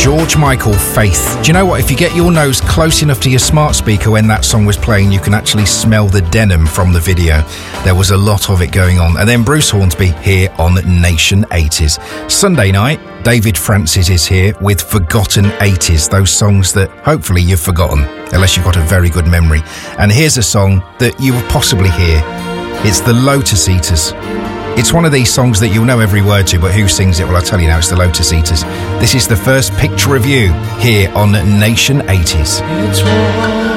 George Michael, Faith. Do you know what? If you get your nose close enough to your smart speaker when that song was playing, you can actually smell the denim from the video. There was a lot of it going on. And then Bruce Hornsby here on Nation 80s. Sunday night, David Francis is here with Forgotten 80s, those songs that hopefully you've forgotten, unless you've got a very good memory. And here's a song that you will possibly hear. It's the Lotus Eaters. It's one of these songs that you'll know every word to, but who sings it? Well, I'll tell you now, it's the Lotus Eaters. This is the first picture of you here on Nation 80s. It's